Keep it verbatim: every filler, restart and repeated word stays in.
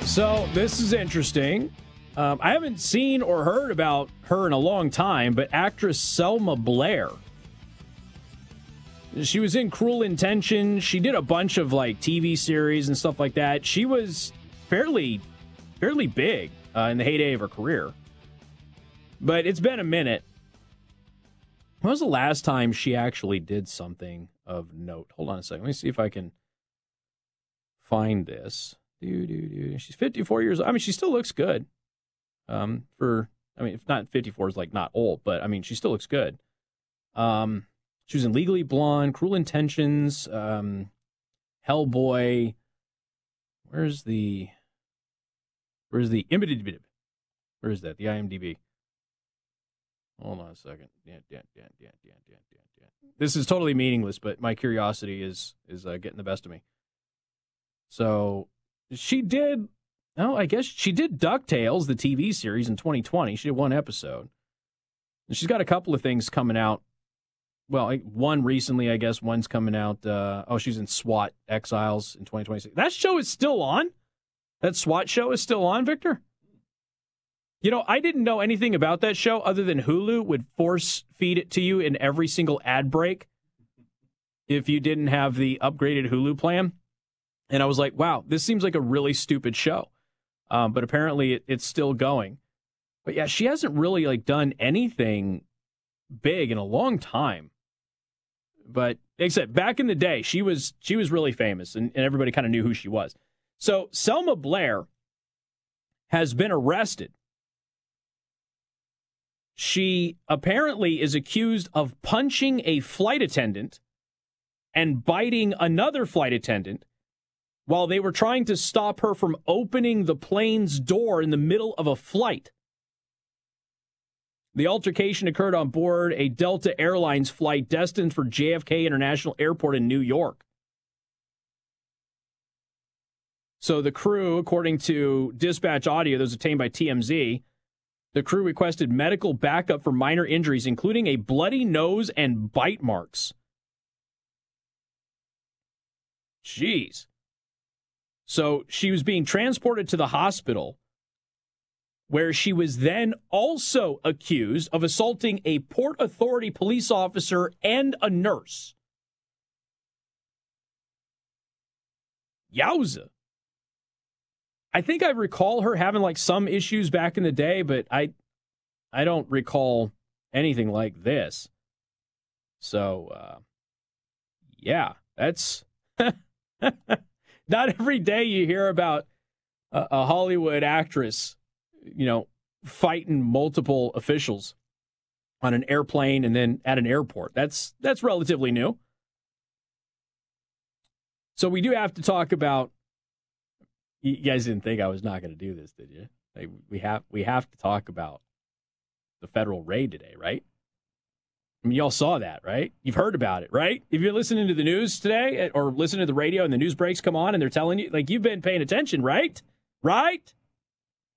So this is interesting. Um, I haven't seen or heard about her in a long time, but actress Selma Blair. She was in Cruel Intentions. She did a bunch of like T V series and stuff like that. She was fairly, fairly big uh, in the heyday of her career. But it's been a minute. When was the last time she actually did something of note? Hold on a second. Let me see if I can find this. Do, do, do. She's fifty-four years old. I mean, she still looks good. Um, for, I mean, if not fifty-four is like not old, but I mean, she still looks good. Um, she was in Legally Blonde, Cruel Intentions, um, Hellboy. Where's the, where's the, where is that? The IMDb. Hold on a second. This is totally meaningless, but my curiosity is, is uh, getting the best of me. So she did, oh, I guess she did DuckTales, the T V series, in twenty twenty. She did one episode. And she's got a couple of things coming out. Well, like one recently, I guess. One's coming out. Uh, oh, she's in SWAT Exiles in twenty twenty-six. That show is still on? That SWAT show is still on, Victor? You know, I didn't know anything about that show other than Hulu would force feed it to you in every single ad break if you didn't have the upgraded Hulu plan. And I was like, wow, this seems like a really stupid show. Um, but apparently it, it's still going. But yeah, she hasn't really like done anything big in a long time. But except back in the day, she was she was really famous and, and everybody kind of knew who she was. So Selma Blair has been arrested. She apparently is accused of punching a flight attendant and biting another flight attendant while they were trying to stop her from opening the plane's door in the middle of a flight. The altercation occurred on board a Delta Airlines flight destined for J F K International Airport in New York. So the crew, according to dispatch audio that was obtained by T M Z, the crew requested medical backup for minor injuries, including a bloody nose and bite marks. Jeez. So she was being transported to the hospital, where she was then also accused of assaulting a Port Authority police officer and a nurse. Yowza. I think I recall her having like some issues back in the day, but I I don't recall anything like this. So, uh, yeah, that's not every day you hear about a, a Hollywood actress, you know, fighting multiple officials on an airplane and then at an airport. That's that's relatively new. So we do have to talk about. You guys didn't think I was not going to do this, did you? Like, we have we have to talk about the federal raid today, right? I mean, y'all saw that, right? You've heard about it, right? If you're listening to the news today or listening to the radio and the news breaks come on and they're telling you, like, you've been paying attention, right? Right?